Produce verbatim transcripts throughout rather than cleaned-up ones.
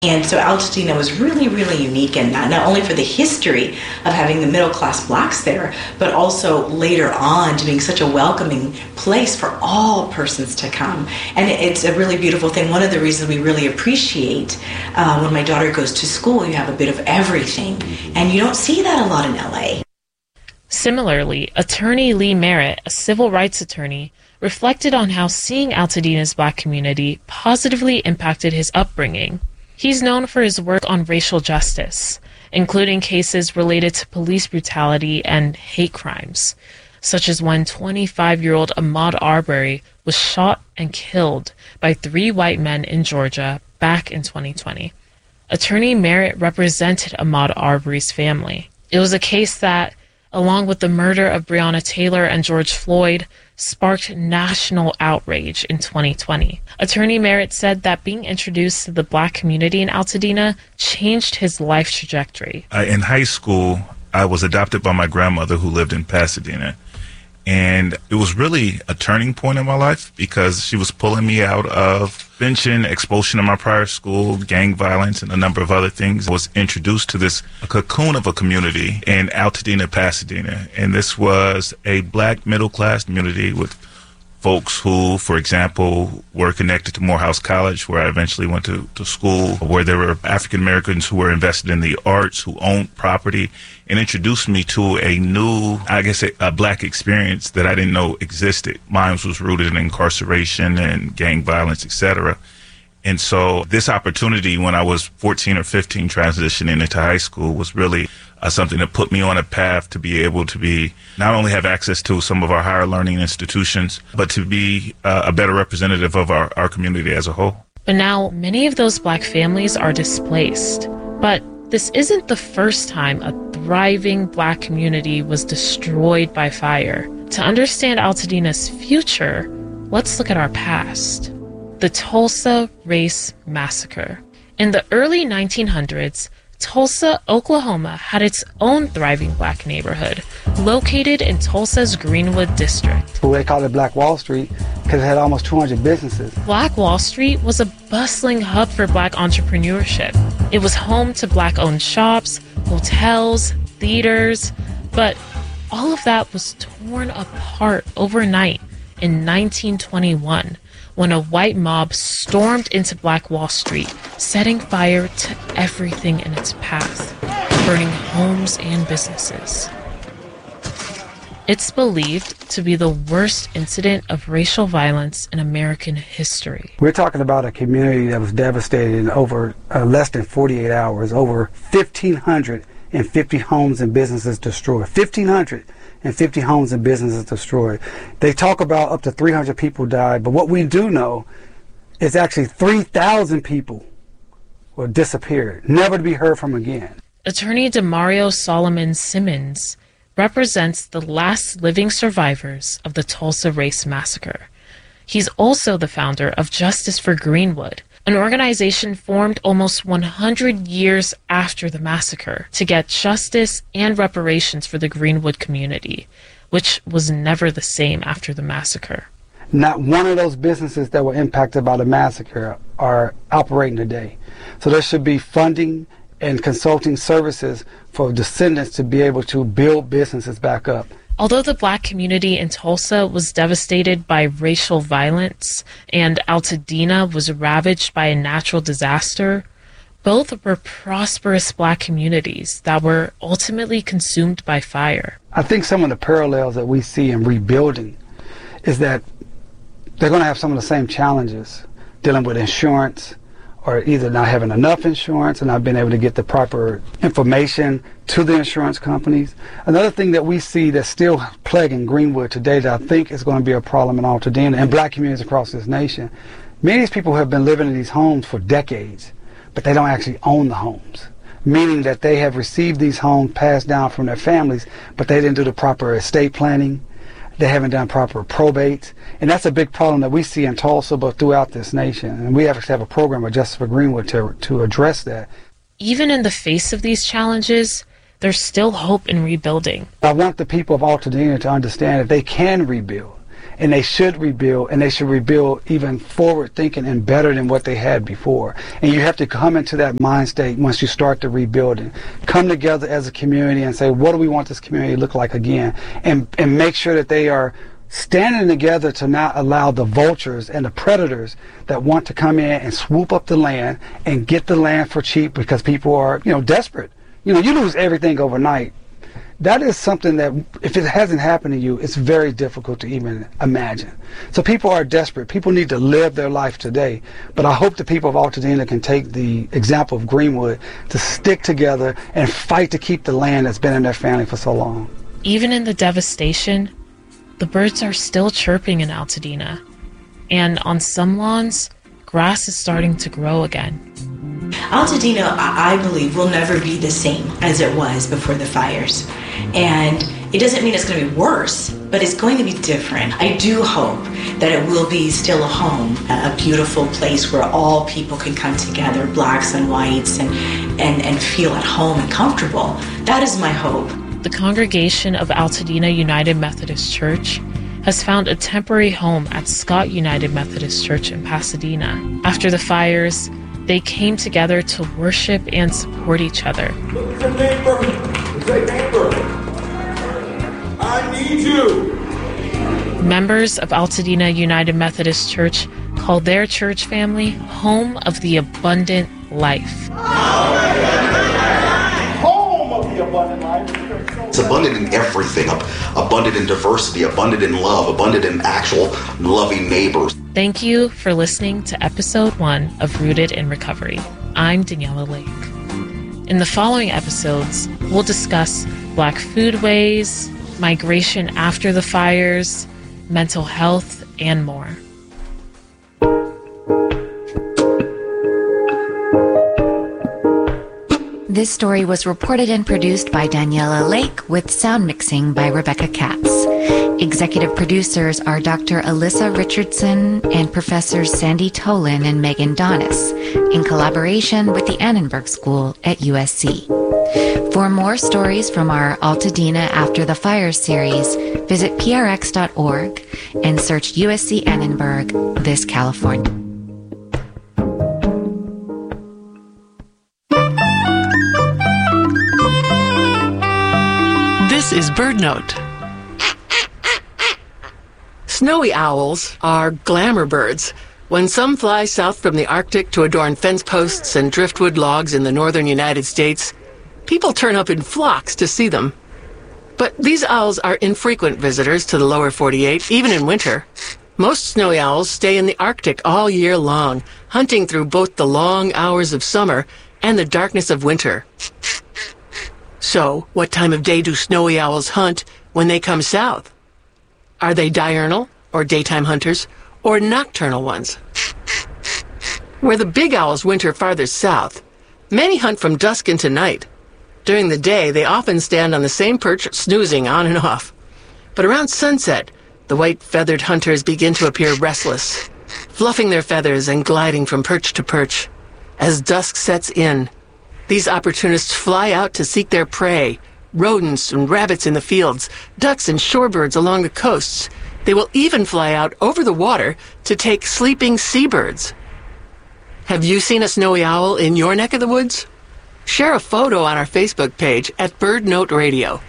And so Altadena was really, really unique in that, not only for the history of having the middle-class blacks there, but also later on to being such a welcoming place for all persons to come. And it's a really beautiful thing. One of the reasons we really appreciate uh, when my daughter goes to school, you have a bit of everything. And you don't see that a lot in L A. Similarly, attorney Lee Merritt, a civil rights attorney, reflected on how seeing Altadena's black community positively impacted his upbringing. He's known for his work on racial justice, including cases related to police brutality and hate crimes, such as when twenty-five-year-old Ahmaud Arbery was shot and killed by three white men in Georgia back in twenty twenty. Attorney Merritt represented Ahmaud Arbery's family. It was a case that, along with the murder of Breonna Taylor and George Floyd, sparked national outrage in twenty twenty. Attorney Merritt said that being introduced to the black community in Altadena changed his life trajectory. Uh, in high school, I was adopted by my grandmother who lived in Pasadena. And it was really a turning point in my life because she was pulling me out of benching, expulsion in my prior school, gang violence, and a number of other things. I was introduced to this cocoon of a community in Altadena, Pasadena. And this was a black middle-class community with folks who, for example, were connected to Morehouse College, where I eventually went to, to school, where there were African Americans who were invested in the arts, who owned property, and introduced me to a new, I guess, a, a black experience that I didn't know existed. Mine was rooted in incarceration and gang violence, et cetera. And so this opportunity when I was fourteen or fifteen transitioning into high school was really uh, something that put me on a path to be able to be, not only have access to some of our higher learning institutions, but to be uh, a better representative of our, our community as a whole. But now many of those black families are displaced. But this isn't the first time a thriving black community was destroyed by fire. To understand Altadena's future, let's look at our past. The Tulsa Race Massacre. In the early nineteen hundreds, Tulsa, Oklahoma had its own thriving black neighborhood, located in Tulsa's Greenwood district. They called it Black Wall Street because it had almost two hundred businesses. Black Wall Street was a bustling hub for black entrepreneurship. It was home to black-owned shops, hotels, theaters, but all of that was torn apart overnight in nineteen twenty-one. When a white mob stormed into Black Wall Street, setting fire to everything in its path, burning homes and businesses. It's believed to be the worst incident of racial violence in American history. We're talking about a community that was devastated in over uh, less than forty-eight hours, over fifteen hundred fifty homes and businesses destroyed. fifteen hundred fifty homes and businesses destroyed. They talk about up to three hundred people died, but what we do know is actually three thousand people were disappeared, never to be heard from again. Attorney Demario Solomon Simmons represents the last living survivors of the Tulsa Race Massacre. He's also the founder of Justice for Greenwood, an organization formed almost one hundred years after the massacre to get justice and reparations for the Greenwood community, which was never the same after the massacre. Not one of those businesses that were impacted by the massacre are operating today. So there should be funding and consulting services for descendants to be able to build businesses back up. Although the black community in Tulsa was devastated by racial violence and Altadena was ravaged by a natural disaster, both were prosperous black communities that were ultimately consumed by fire. I think some of the parallels that we see in rebuilding is that they're going to have some of the same challenges dealing with insurance, or either not having enough insurance and not being able to get the proper information to the insurance companies. Another thing that we see that's still plaguing Greenwood today that I think is going to be a problem in Altadena and black communities across this nation, many of these people have been living in these homes for decades, but they don't actually own the homes, meaning that they have received these homes passed down from their families, but they didn't do the proper estate planning. They haven't done proper probate. And that's a big problem that we see in Tulsa, but throughout this nation. And we have to have a program with Justice for Greenwood to, to address that. Even in the face of these challenges, there's still hope in rebuilding. I want the people of Altadena to understand that they can rebuild. and they should rebuild, and they should rebuild even forward thinking and better than what they had before. And you have to come into that mind state once you start the rebuilding. Come together as a community and say, what do we want this community to look like again? And, and make sure that they are standing together to not allow the vultures and the predators that want to come in and swoop up the land and get the land for cheap because people are, you know, desperate. You know, you lose everything overnight. That is something that, if it hasn't happened to you, it's very difficult to even imagine. So people are desperate. People need to live their life today. But I hope the people of Altadena can take the example of Greenwood to stick together and fight to keep the land that's been in their family for so long. Even in the devastation, the birds are still chirping in Altadena, and on some lawns, grass is starting to grow again. Altadena, I believe, will never be the same as it was before the fires. And it doesn't mean it's going to be worse, but it's going to be different. I do hope that it will be still a home, a beautiful place where all people can come together, blacks and whites, and, and, and feel at home and comfortable. That is my hope. The congregation of Altadena United Methodist Church has found a temporary home at Scott United Methodist Church in Pasadena. After the fires, they came together to worship and support each other. Look at your neighbor. Say, neighbor, I need you. Members of Altadena United Methodist Church call their church family Home of the Abundant Life. Home of the Abundant Life. It's abundant in everything, abundant in diversity, abundant in love, abundant in actual loving neighbors. Thank you for listening to episode one of Rooted in Recovery. I'm Daniela Lake. In the following episodes, we'll discuss Black foodways, migration after the fires, mental health, and more. This story was reported and produced by Daniela Lake with sound mixing by Rebecca Katz. Executive producers are Doctor Alyssa Richardson and Professors Sandy Tolan and Megan Donis, in collaboration with the Annenberg School at U S C. For more stories from our Altadena After the Fire series, visit P R X dot org and search U S C Annenberg, this California. This is BirdNote. Snowy owls are glamour birds. When some fly south from the Arctic to adorn fence posts and driftwood logs in the northern United States, people turn up in flocks to see them. But these owls are infrequent visitors to the lower forty-eight, even in winter. Most snowy owls stay in the Arctic all year long, hunting through both the long hours of summer and the darkness of winter. So, what time of day do snowy owls hunt when they come south? Are they diurnal, or daytime hunters, or nocturnal ones? Where the big owls winter farther south, many hunt from dusk into night. During the day, they often stand on the same perch, snoozing on and off. But around sunset, the white-feathered hunters begin to appear restless, fluffing their feathers and gliding from perch to perch. As dusk sets in, these opportunists fly out to seek their prey, rodents and rabbits in the fields, ducks and shorebirds along the coasts. They will even fly out over the water to take sleeping seabirds. Have you seen a snowy owl in your neck of the woods? Share a photo on our Facebook page at BirdNote Radio.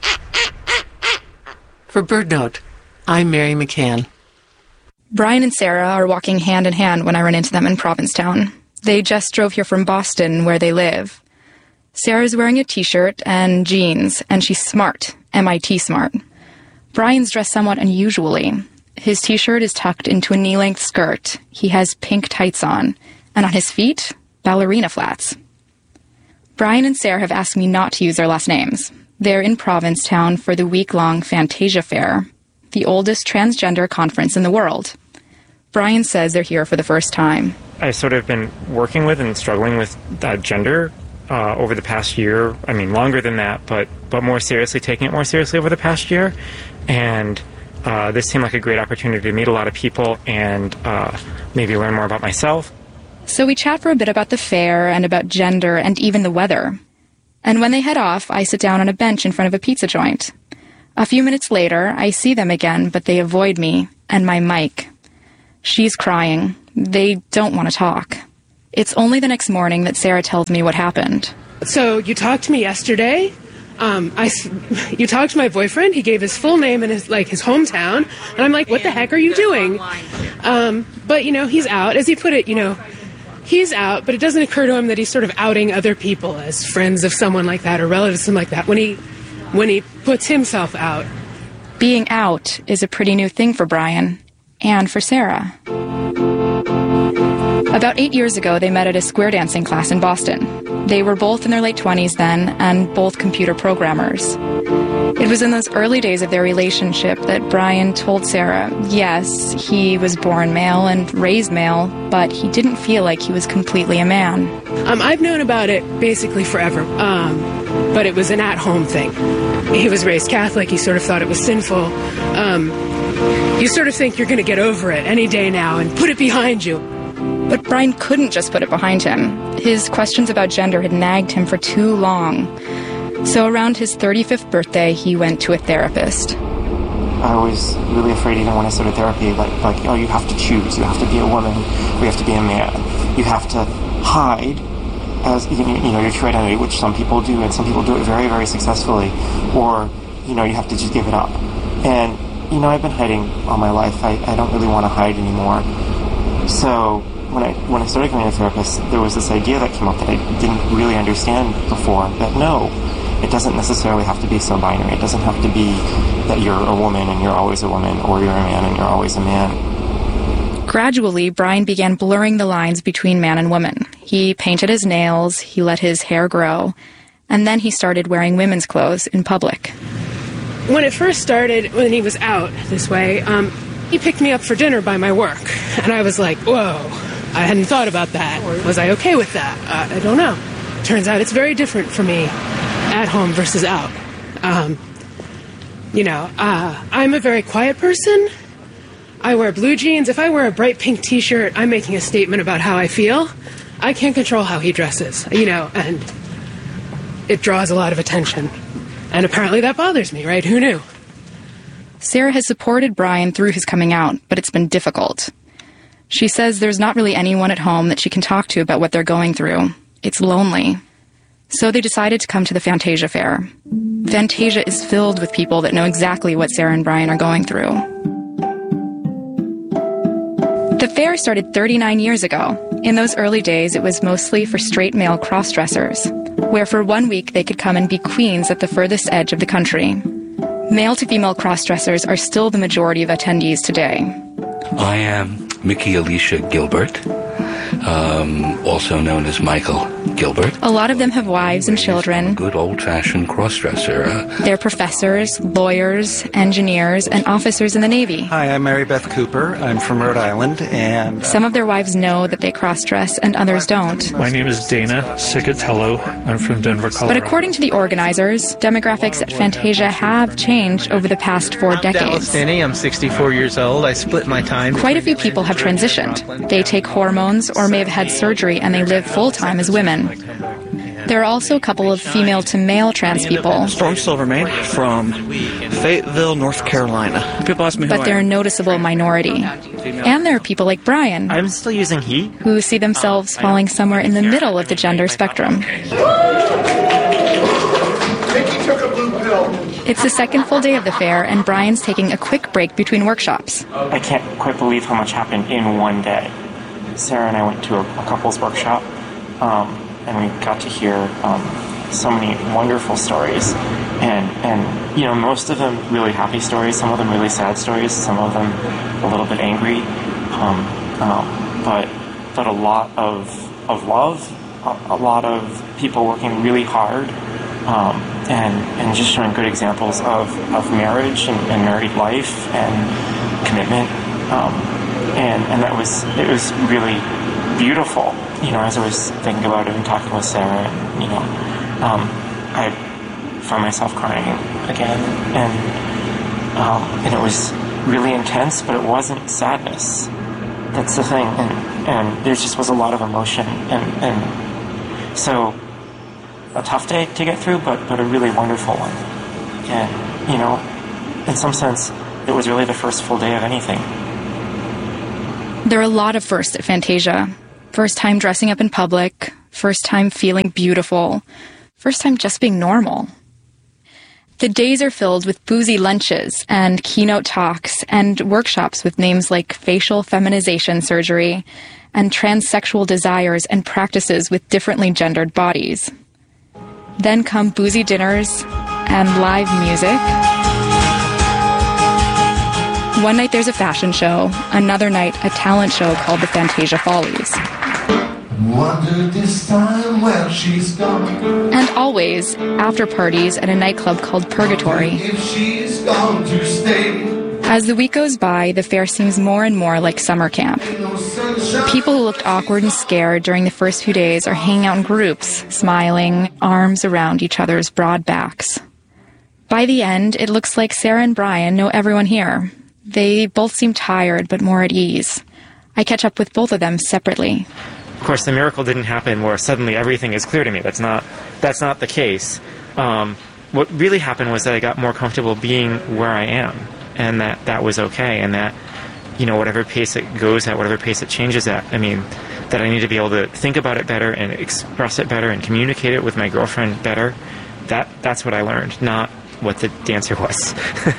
For BirdNote, I'm Mary McCann. Brian and Sarah are walking hand in hand when I run into them in Provincetown. They just drove here from Boston, where they live. Sarah's wearing a t-shirt and jeans, and she's smart, M I T smart. Brian's dressed somewhat unusually. His t-shirt is tucked into a knee-length skirt. He has pink tights on, and on his feet, ballerina flats. Brian and Sarah have asked me not to use their last names. They're in Provincetown for the week-long Fantasia Fair, the oldest transgender conference in the world. Brian says they're here for the first time. I've sort of been working with and struggling with uh, gender uh, over the past year. I mean, longer than that, but but more seriously, taking it more seriously over the past year. And uh, this seemed like a great opportunity to meet a lot of people and uh, maybe learn more about myself. So we chat for a bit about the fair and about gender and even the weather. And when they head off, I sit down on a bench in front of a pizza joint. A few minutes later, I see them again, but they avoid me, and my mic. She's crying. They don't want to talk. It's only the next morning that Sarah tells me what happened. So you talked to me yesterday. Um, I, you talked to my boyfriend. He gave his full name and his like his hometown, and I'm like, "What the heck are you doing?" Um, but you know, he's out, as he put it. You know, he's out, but it doesn't occur to him that he's sort of outing other people as friends of someone like that or relatives of someone like that when he when he puts himself out. Being out is a pretty new thing for Brian and for Sarah. About eight years ago, they met at a square dancing class in Boston. They were both in their late twenties then, and both computer programmers. It was in those early days of their relationship that Brian told Sarah, yes, he was born male and raised male, but he didn't feel like he was completely a man. Um, I've known about it basically forever, um, but it was an at-home thing. He was raised Catholic. He sort of thought it was sinful. Um, you sort of think you're going to get over it any day now and put it behind you. But Brian couldn't just put it behind him. His questions about gender had nagged him for too long. So around his thirty-fifth birthday, he went to a therapist. I was really afraid even when I started therapy, like, like, oh, you have to choose. You have to be a woman, or you have to be a man. You have to hide as, you know, your true identity, which some people do, and some people do it very, very successfully. Or, you know, you have to just give it up. And, you know, I've been hiding all my life. I, I don't really want to hide anymore. So when I when I started going to a therapist, there was this idea that came up that I didn't really understand before, that no, it doesn't necessarily have to be so binary. It doesn't have to be that you're a woman and you're always a woman, or you're a man and you're always a man. Gradually, Brian began blurring the lines between man and woman. He painted his nails, he let his hair grow, and then he started wearing women's clothes in public. When it first started, when he was out this way, um, he picked me up for dinner by my work, and I was like, whoa, I hadn't thought about that. Was I okay with that? Uh, I don't know. Turns out it's very different for me at home versus out. Um, you know, uh, I'm a very quiet person. I wear blue jeans. If I wear a bright pink t-shirt, I'm making a statement about how I feel. I can't control how he dresses, you know, and it draws a lot of attention. And apparently that bothers me, right? Who knew? Sarah has supported Brian through his coming out, but it's been difficult. She says there's not really anyone at home that she can talk to about what they're going through. It's lonely. So they decided to come to the Fantasia Fair. Fantasia is filled with people that know exactly what Sarah and Brian are going through. The fair started thirty-nine years ago. In those early days, it was mostly for straight male cross-dressers, where for one week they could come and be queens at the furthest edge of the country. Male-to-female cross-dressers are still the majority of attendees today. I am Mickey Alicia Gilbert, um, also known as Michael Gilbert. A lot of them have wives and children. Good old-fashioned cross-dresser. Uh, They're professors, lawyers, engineers, and officers in the Navy. Hi, I'm Mary Beth Cooper. I'm from Rhode Island, and... Uh, Some of their wives know that they cross-dress, and others don't. My name is Dana Cicatello. I'm from Denver, Colorado. But according to the organizers, demographics at Fantasia have changed over the past four I'm decades. Dallas Finney. I'm sixty-four years old. I split my time. Quite a few people have transitioned. They take hormones or may have had surgery, and they live full-time as women. There are also a couple of female-to-male trans people. Storm Silvermane from Fayetteville, North Carolina. People ask me who But they're I a am. noticeable minority. And there are people like Brian, I'm still using he. who see themselves falling somewhere in the middle of the gender spectrum. It's the second full day of the fair, and Brian's taking a quick break between workshops. I can't quite believe how much happened in one day. Sarah and I went to a, a couples workshop, um, and we got to hear um, so many wonderful stories, and and you know, most of them really happy stories, some of them really sad stories, some of them a little bit angry, um, um, but but a lot of of love, a, a lot of people working really hard, um, and and just showing good examples of, of marriage and, and married life and commitment. Um, And, and that was, it was really beautiful, you know, as I was thinking about it and talking with Sarah, and, you know, um, I found myself crying again, and, um, and it was really intense, but it wasn't sadness. That's the thing, and, and there just was a lot of emotion, and, and so a tough day to get through, but, but a really wonderful one. And, you know, in some sense, it was really the first full day of anything. There are a lot of firsts at Fantasia. First time dressing up in public, first time feeling beautiful, first time just being normal. The days are filled with boozy lunches and keynote talks and workshops with names like facial feminization surgery and transsexual desires and practices with differently gendered bodies. Then come boozy dinners and live music. One night there's a fashion show, another night a talent show called the Fantasia Follies. Wonder this time where she's gone. And always after parties at a nightclub called Purgatory. If she's gone to stay. As the week goes by, the fair seems more and more like summer camp. People who looked awkward and scared during the first few days are hanging out in groups, smiling, arms around each other's broad backs. By the end, it looks like Sarah and Brian know everyone here. They both seem tired, but more at ease. I catch up with both of them separately. Of course, the miracle didn't happen where suddenly everything is clear to me. That's not that's not the case. Um, what really happened was that I got more comfortable being where I am, and that that was okay, and that, you know, whatever pace it goes at, whatever pace it changes at, I mean, that I need to be able to think about it better and express it better and communicate it with my girlfriend better. That that's what I learned, not what the dancer was.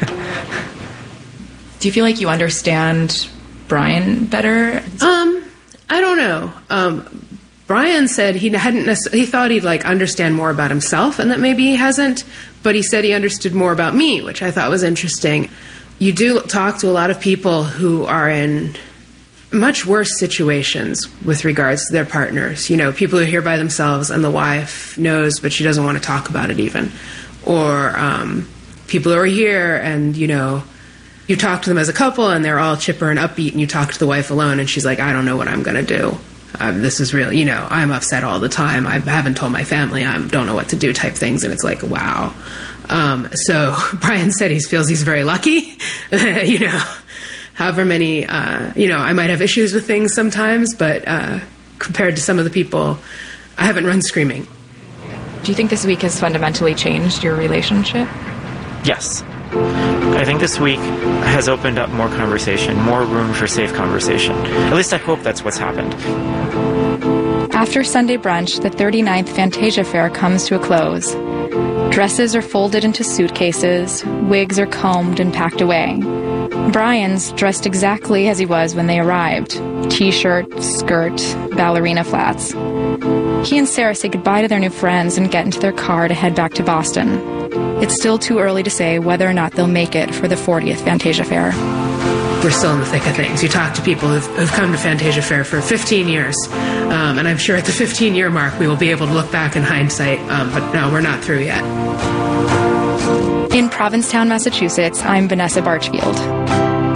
Do you feel like you understand Brian better? Um, I don't know. Um, Brian said he hadn't necessarily, he thought he'd like understand more about himself, and that maybe he hasn't, but he said he understood more about me, which I thought was interesting. You do talk to a lot of people who are in much worse situations with regards to their partners. You know, people who are here by themselves and the wife knows, but she doesn't want to talk about it even. Or um, people who are here and, you know, you talk to them as a couple and they're all chipper and upbeat, and you talk to the wife alone and she's like, I don't know what I'm going to do. Um, this is really, you know, I'm upset all the time. I haven't told my family. I don't know what to do type things. And it's like, wow. Um, so Brian said he feels he's very lucky, you know, however many, uh, you know, I might have issues with things sometimes, but uh, compared to some of the people, I haven't run screaming. Do you think this week has fundamentally changed your relationship? Yes. I think this week has opened up more conversation, more room for safe conversation. At least I hope that's what's happened. After Sunday brunch, the thirty-ninth Fantasia Fair comes to a close. Dresses are folded into suitcases, wigs are combed and packed away. Brian's dressed exactly as he was when they arrived. T-shirt, skirt, ballerina flats. He and Sarah say goodbye to their new friends and get into their car to head back to Boston. It's still too early to say whether or not they'll make it for the fortieth Fantasia Fair. We're still in the thick of things. You talk to people who've, who've come to Fantasia Fair for fifteen years, um, and I'm sure at the fifteen-year mark we will be able to look back in hindsight, um, but no, we're not through yet. In Provincetown, Massachusetts, I'm Vanessa Barchfield.